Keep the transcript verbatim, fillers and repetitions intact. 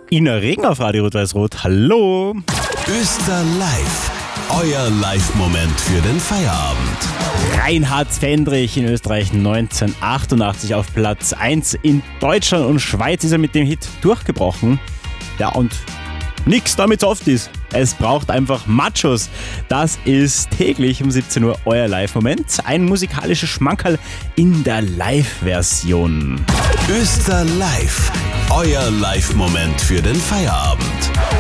Ina Regen auf Radio Rot-Weiß-Rot. Hallo. Öster Live. Euer Live-Moment für den Feierabend. Reinhard Fendrich in Österreich neunzehnhundertachtundachtzig auf Platz eins. In Deutschland und Schweiz ist er mit dem Hit durchgebrochen. Ja, und nix damit so oft ist. Es braucht einfach Machos. Das ist täglich um siebzehn Uhr euer Live-Moment. Ein musikalisches Schmankerl in der Live-Version. Öster Live. Euer Live-Moment für den Feierabend.